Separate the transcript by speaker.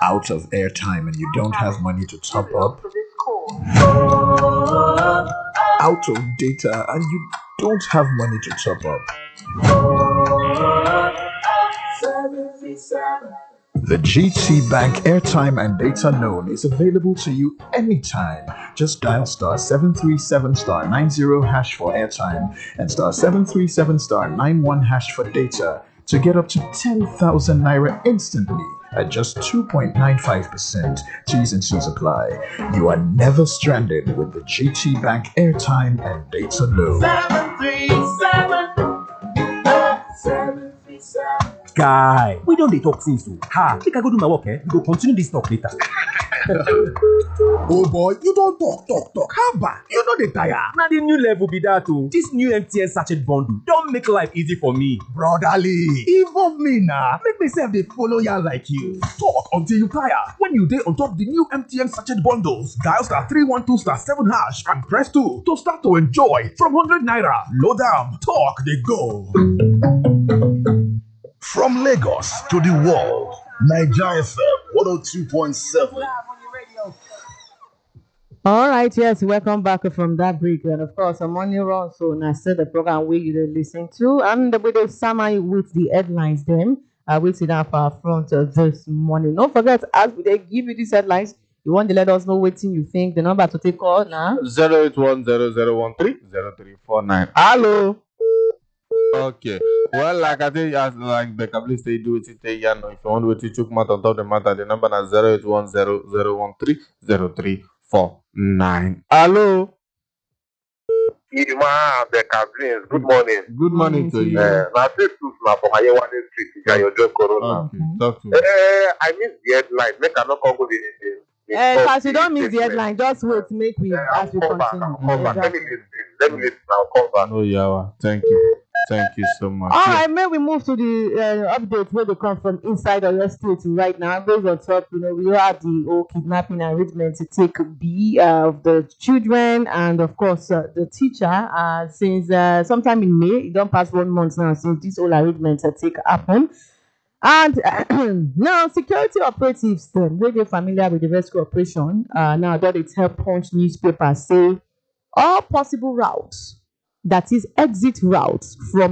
Speaker 1: out of airtime and you don't have money to top up, out of data and you don't have money to top up. The GT Bank airtime and data loan is available to you anytime. Just dial star 737 star 90 hash for airtime and star 737 star 91 hash for data to get up to 10,000 naira instantly at just 2.95%. T's and C's apply. You are never stranded with the GT Bank airtime and data loan.
Speaker 2: 737. Guy, we don't dey talk since. Ha, make I go do my work, We go continue this talk later.
Speaker 3: Oh boy, you don't talk. How bad? You know the tire.
Speaker 2: Now the new level be that too. This new MTN sachet bundle don't make life easy for me.
Speaker 3: Brotherly, involve me now. Make myself dey follow ya like you. Talk until you tire. When you dey on top the new MTN sachet bundles, dial star 312 star 7 hash and press 2 to start to enjoy from 100 naira. Load am, talk they go. From Lagos to the world, Nigeria FM 102.7.
Speaker 4: All right, yes, welcome back from that break. And of course, on Money Run, so now still the program where you listen to. And with the summary with the headlines, then we sit down for our front this morning. Don't forget, as they give you these headlines, you want to let us know what you think. The number to take call now
Speaker 5: 08100130349. Hello. Okay. Well, like I think, as like Becca, please say do it. If you want to choke matter on top the matter, the number is 08100130349. Hello.
Speaker 6: Ima Becca, please. Good morning.
Speaker 5: Good morning to you.
Speaker 6: Now this is now from Ayawane Street. Your job corona.
Speaker 5: Okay. Talk to me.
Speaker 6: I missed the headline. Make I not come go the.
Speaker 4: As you don't miss the headline, just wait, make we as we continue.
Speaker 6: Let me listen now. Come back.
Speaker 5: Oh, yeah. Thank you. Thank you so much.
Speaker 4: All right, may we move to the update where they come from inside of your state right now. Based on top, we had the whole kidnapping arrangement to take B of the children and of course the teacher since sometime in May. It don't pass 1 month now since this whole arrangement take happen. And now security operatives then, where they're familiar with the rescue operation, now that it's help Punch newspaper say all possible routes, that is exit routes from